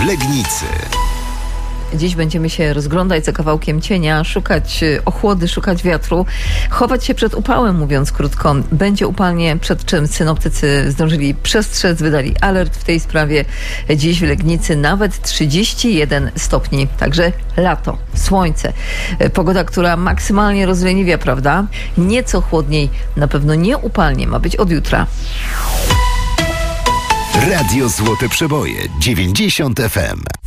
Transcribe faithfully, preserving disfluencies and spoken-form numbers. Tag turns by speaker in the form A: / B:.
A: w Legnicy.
B: Dziś będziemy się rozglądać za kawałkiem cienia, szukać ochłody, szukać wiatru, chować się przed upałem, mówiąc krótko. Będzie upalnie, przed czym synoptycy zdążyli przestrzec, wydali alert w tej sprawie. Dziś w Legnicy nawet trzydzieści jeden stopni, także lato, słońce. Pogoda, która maksymalnie rozleniwia, prawda? Nieco chłodniej, na pewno nie upalnie, ma być od jutra.
A: Radio Złote Przeboje dziewięćdziesiąt F M.